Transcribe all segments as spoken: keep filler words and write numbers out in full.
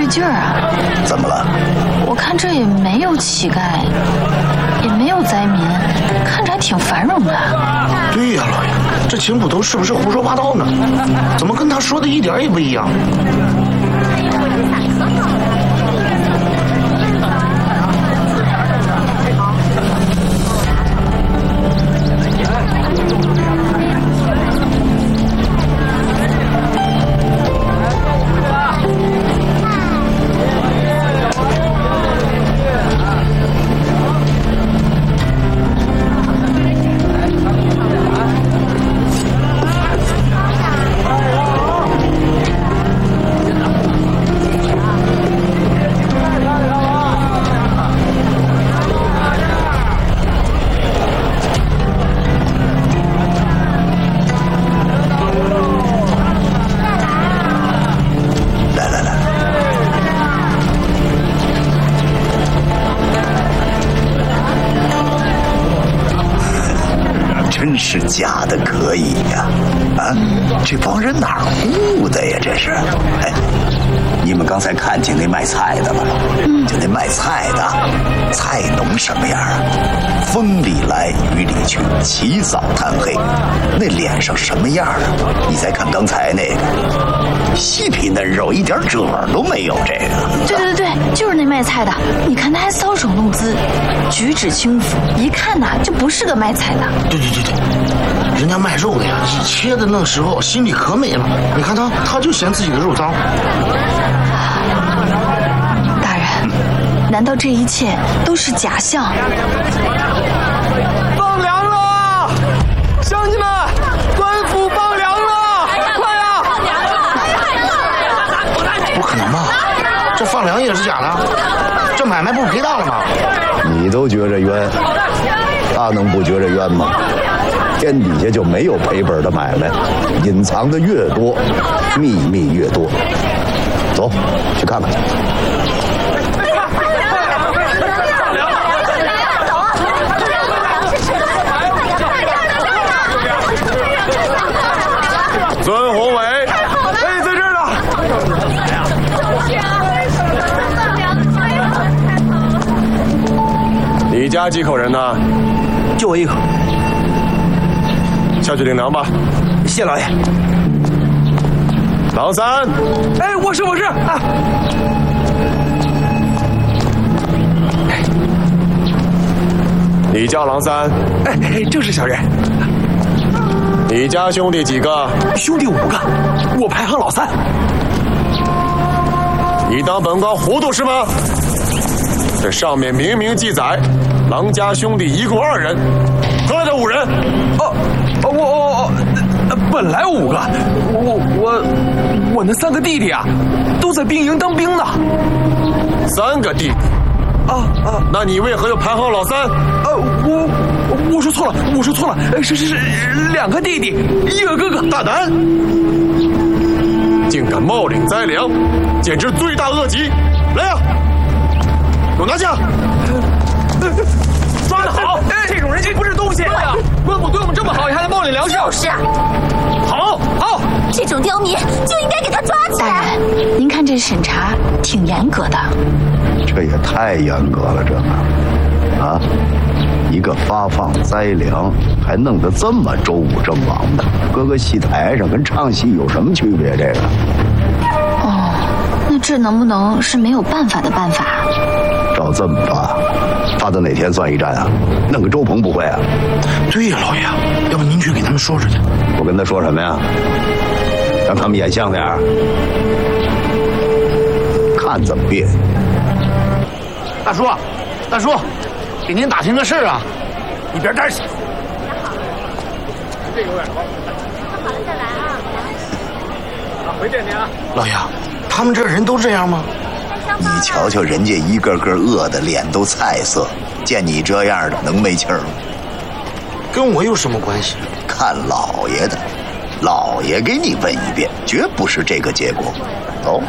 劲儿啊！ 怎么了？ 我看这也没有乞丐，也没有灾民，看着还挺繁荣的。 对呀，老爷，这秦捕头是不是胡说八道呢？怎么跟他说的一点也不一样？ 真是假的可以呀！啊，这帮人哪儿唬的呀？这是，哎，你们刚才看见那卖菜的了？嗯，就那卖菜的，菜农什么样啊？风里来雨里去，起早贪黑，那脸上什么样啊？你再看刚才那个，细皮嫩肉，一点褶都没有。这个， 对对对对，就是那卖菜的。你看他还搔首弄姿，举止轻浮，一看呐就不是个卖菜的。 对对对对，人家卖肉的呀，切的那时候心里可美了。你看他，他就嫌自己的肉脏。 大人，嗯、难道这一切都是假象？ 放粮了，乡亲们，官府放粮了，快呀！放粮了！不可能吧？这放粮也是假的？这买卖不赔大了吗？ 你都觉着冤，他能不觉着冤吗？天底下就没有赔本的买卖，隐藏的越多，秘密越多。走，去看看。 孙宏伟，哎，在这儿呢。你家几口人呢？ 就我一口。 下去领粮吧。 谢老爷。 郎三， 哎，我是我是啊。 你叫郎三？ 哎，正是小人。 你家兄弟几个？ 兄弟五个，我排行老三。 你当本官糊涂是吗？这上面明明记载，郎家兄弟一共二人，何来的五人？ 哦，我我我，本来五个，我我我那三个弟弟啊，都在兵营当兵呢。 三个弟弟？ 啊啊！ 那你为何又排行老三？ 呃，我我说错了，我说错了，是是是，两个弟弟，一个哥哥。 大胆！竟敢冒领灾粮，简直罪大恶极！来呀，给我拿下！抓得好！ 这种人就不是东西。对呀，官府对我们这么好，你还来冒领粮食？ 就是啊。 好，好， 这种刁民就应该给他抓起来。 大人，您看这审查挺严格的。 这也太严格了，这个啊，一个发放灾粮，还弄得这么周武正王的，搁个戏台上跟唱戏有什么区别？这个哦，那这能不能是没有办法的办法？ 照这么发，发到哪天算一站啊？弄个周鹏不会啊？ 对呀，老爷，要不您去给他们说说去。 我跟他说什么呀？让他们演像点儿，看怎么变。 大叔，大叔，给您打听个事儿啊！一边待着。这有点高。好了再来啊！啊，回见您啊！老爷，他们这人都这样吗？ 你瞧瞧人家一个个饿的脸都菜色，见你这样的能没气儿吗？ 跟我有什么关系？ 看老爷的，老爷给你问一遍，绝不是这个结果。走，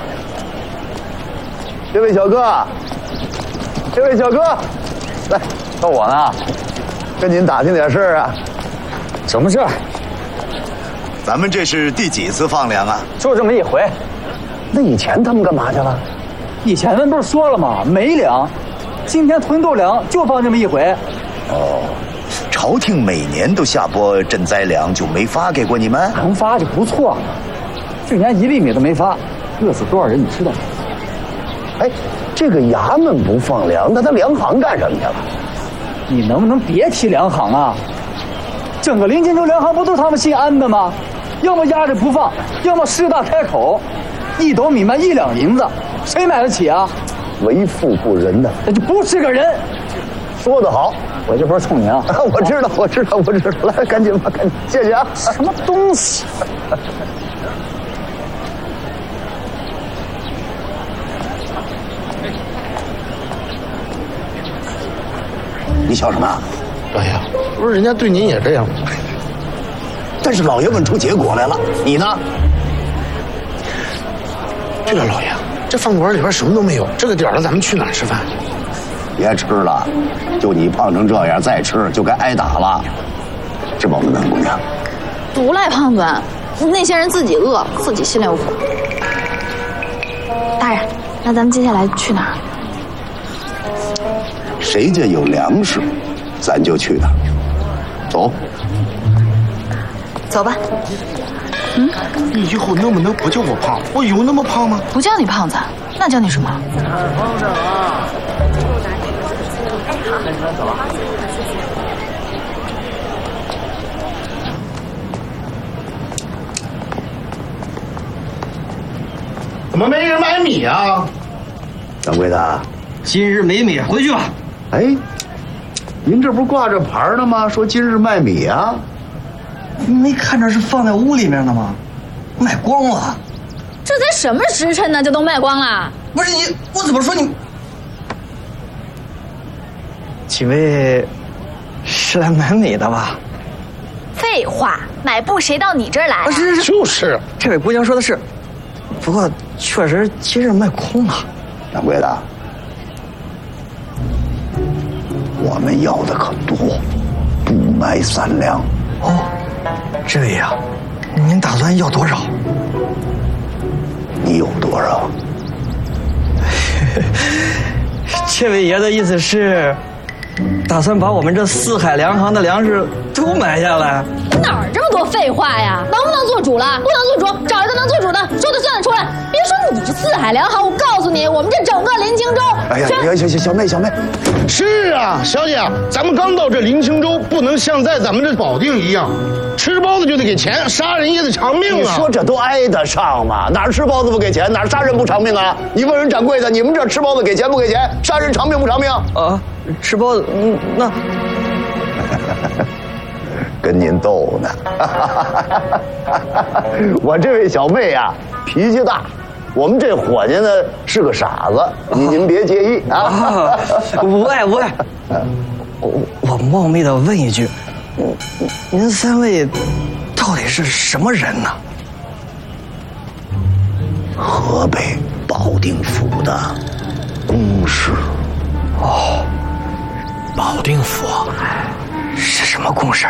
这位小哥。这位小哥，来，到我呢，跟您打听点事儿啊。 什么事儿？ 咱们这是第几次放粮啊？ 就这么一回。 那以前他们干嘛去了？ 以前咱不是说了吗？没粮，今天屯斗粮就放这么一回。 哦，朝廷每年都下拨赈灾粮，就没发给过你们？ 能发就不错了。去年一粒米都没发，饿死多少人你知道吗？ 哎，这个衙门不放粮，那他粮行干什么去了？ 你能不能别提粮行啊？整个临津州粮行不都是他们姓安的吗？要么压着不放，要么势大开口，一斗米卖一两银子，谁买得起啊？ 为富不仁呐， 那就不是个人。 说得好， 我这不是冲你啊！ 我知道，我知道，我知道。来，赶紧吧，赶紧，谢谢啊！ 什么东西？ 你笑什么？ 老爷，不是人家对您也这样吗？ 但是老爷问出结果来了，你呢？ 对了，老爷，这饭馆里边什么都没有，这个点了，咱们去哪儿吃饭？ 别吃了，就你胖成这样，再吃就该挨打了。吃饱了没，姑娘？ 不赖胖子，那些人自己饿，自己心里有苦。大人，那咱们接下来去哪儿？ 谁家有粮食，咱就去哪儿。走， 走吧。 嗯，你以后能不能不叫我胖？我有那么胖吗？ 不叫你胖子，那叫你什么？ 怎么没人买米啊？ 掌柜的， 今日没米，回去吧。 哎，您这不是挂着牌呢吗？说今日卖米啊？ 没看着是放在屋里面的吗？卖光了。 这才什么时辰呢，就都卖光了？ 不是你，我怎么说你？几位是来买米的吧？ 废话，买布谁到你这儿来、啊？ 是是是， 就是。 这位姑娘说的是，不过确实今日卖空了。 掌柜的，我们要的可多，不买散粮。 哦，这位呀、啊，您打算要多少？ 你有多少？ 这位爷的意思是，打算把我们这四海粮行的粮食都买下来？ 哪儿这么多废话呀？能不能做主了？不能做主，找一个能做主的，说的算得出来。别说你这四海粮行，我告诉你，我们这整个临清州， 哎呀，行行行，小妹小妹， 是啊，小姐，咱们刚到这临清州，不能像在咱们这保定一样，吃包子就得给钱，杀人也得偿命啊！ 你说这都挨得上吗？哪儿吃包子不给钱，哪儿杀人不偿命啊？你问人掌柜的，你们这吃包子给钱不给钱？杀人偿命不偿命？ 啊，吃包子，嗯，那跟您逗呢。我这位小妹啊，脾气大。我们这伙计呢是个傻子，您您别介意啊。 啊无碍无碍。我我冒昧的问一句，您三位到底是什么人呢？ 河北保定府的公事。 哦，保定府是什么公事？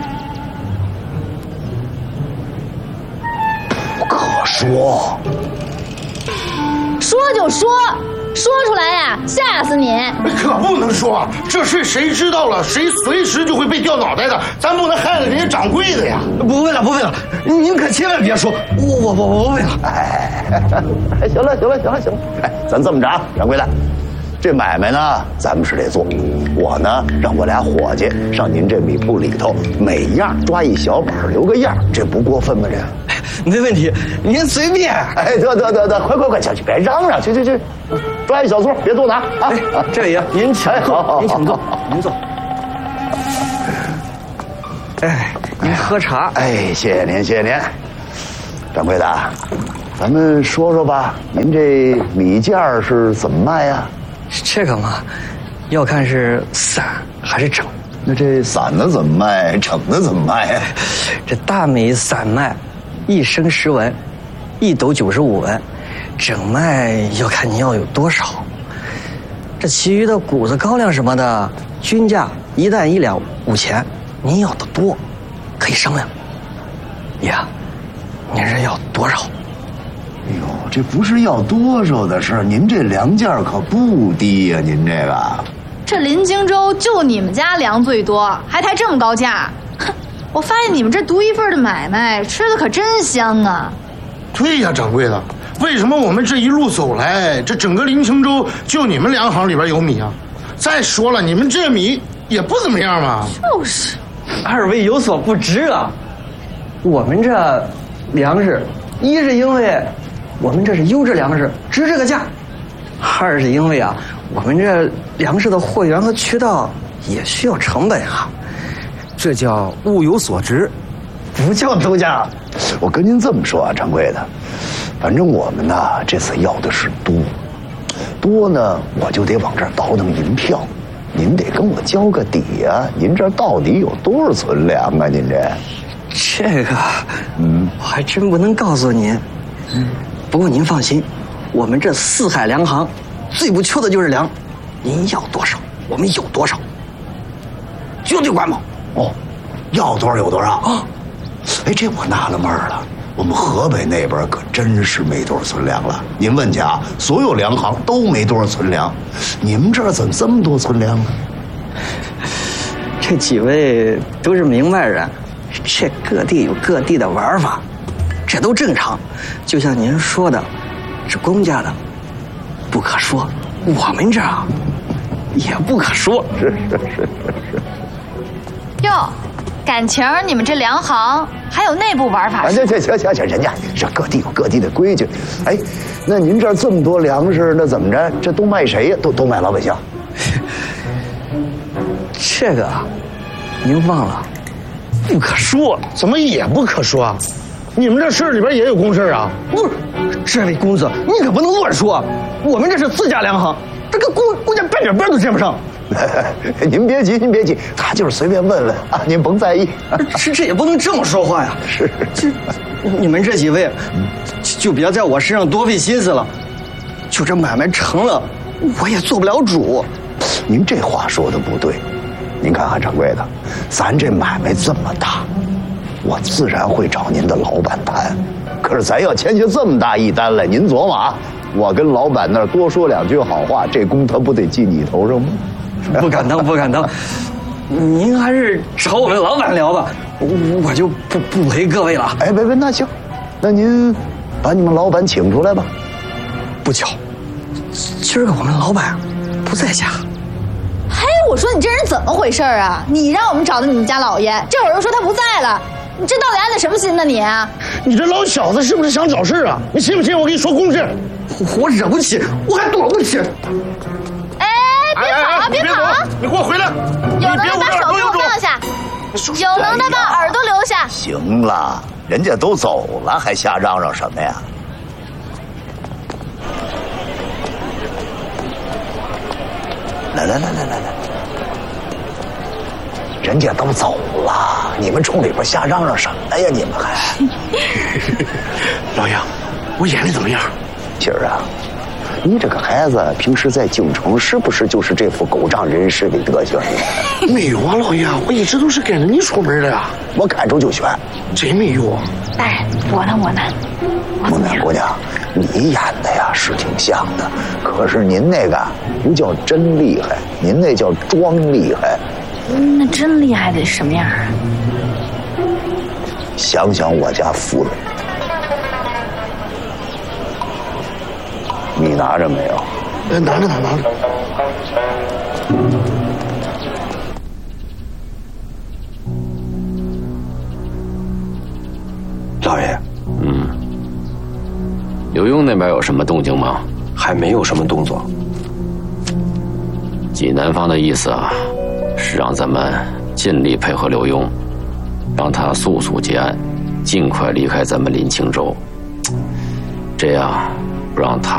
不可说。 说就说，说出来呀，吓死你！ 可不能说，这事谁知道了，谁随时就会被掉脑袋的，咱不能害了人家掌柜的呀！ 不问了，不问了，您可千万别说，我我我我不问了。 哎，行了行了行了行了，哎，咱这么着啊，掌柜的，这买卖呢，咱们是得做。我呢，让我俩伙计上您这米铺里头，每样抓一小板，留个样，这不过分吗？这？ 没问题，您随便。 哎，得得得得，快快快，去去，别嚷嚷，去去去，抓一小撮，别多拿啊！ 哎，这位爷，您请坐，您请坐，您坐。哎，您喝茶。 哎，谢谢您，谢谢您。掌柜的，咱们说说吧，您这米价是怎么卖呀？ 这个嘛，要看是散还是整。 那这散的怎么卖，整的怎么卖呀？ 这大米散卖一升十文，一斗九十五文，整卖要看您要有多少。这其余的谷子、高粱什么的，均价一担一两五钱。您要的多，可以商量。爷，您这要多少？ 哎呦， 这不是要多少的事，您这粮价可不低呀、啊，您这个。 这临京州就你们家粮最多，还抬这么高价。哼，我发现你们这独一份的买卖，吃的可真香啊。 对呀，掌柜的，为什么我们这一路走来，这整个临清州就你们粮行里边有米啊？再说了，你们这米也不怎么样嘛。 就是， 二位有所不知啊，我们这粮食，一是因为我们这是优质粮食，值这个价；二是因为啊，我们这粮食的货源和渠道也需要成本啊， 这叫物有所值， 不叫周价。 我跟您这么说啊，掌柜的，反正我们呢这次要的是多，多呢我就得往这儿倒腾银票，您得跟我交个底啊！您这到底有多少存粮啊？您这， 这个，嗯，我还真不能告诉您。嗯，不过您放心，我们这四海粮行最不缺的就是粮，您要多少我们有多少，绝对管饱。 哦，要多少有多少啊！哎，这我纳了闷儿了。我们河北那边可真是没多少存粮了。您问去啊，所有粮行都没多少存粮，你们这儿怎么这么多存粮呢？ 这几位都是明白人，这各地有各地的玩法，这都正常。就像您说的，是公家的，不可说；我们这儿也不可说。 是是是是是。 哟，感情你们这粮行还有内部玩法？ 行行行行行，人家这各地有各地的规矩。哎，那您这儿这么多粮食，那怎么着？这都卖谁呀？都都卖老百姓？ 这个您忘了，不可说。 怎么也不可说啊？你们这市里边也有公事啊？ 不是，这位公子，你可不能乱说。我们这是自家粮行，这跟公公家半点边都沾不上。 您别急，您别急，他就是随便问问啊，您甭在意。 这这也不能这么说话呀。 是， 这你们这几位，就别在我身上多费心思了。就这买卖成了，我也做不了主。 您这话说的不对，您看啊，掌柜的，咱这买卖这么大，我自然会找您的老板谈。可是咱要签下这么大一单来，您琢磨啊，我跟老板那儿多说两句好话，这功他不得记你头上吗？ 不敢当，不敢当。您还是找我们老板聊吧，我就不不陪各位了。 哎，别别，那行，那您把你们老板请出来吧。 不巧，今儿个我们老板不在家。 嘿，我说你这人怎么回事啊？你让我们找的你们家老爷，这会儿又说他不在了，你这到底安的什么心呢你？ 你这老小子是不是想找事啊？你信不信我跟你说公事？ 我惹不起，我还躲不起。 别跑啊！别跑啊！ 你给我回来！ 有能耐把手给我放下，有能耐把耳朵留下。 行了，人家都走了，还瞎嚷嚷什么呀？来来来来来来，人家都走了，你们冲里边瞎嚷嚷什么呀？你们还？ 老杨，我眼力怎么样？ 今儿啊。你这个孩子平时在京城是不是就是这副狗仗人势的德行？ 没有啊，老爷，我一直都是跟着你出门的呀。 我看中就选， 真没有啊。 大人，我呢，我呢。 孟南姑娘，你演的呀是挺像的，可是您那个不叫真厉害，您那叫装厉害。 那真厉害得什么样啊？ 想想我家夫人。你拿着没有？ 呃，拿着呢，拿着。 老爷， 嗯，刘墉那边有什么动静吗？ 还没有什么动作。 济南方的意思啊，是让咱们尽力配合刘墉，让他速速结案，尽快离开咱们临清州，这样不让他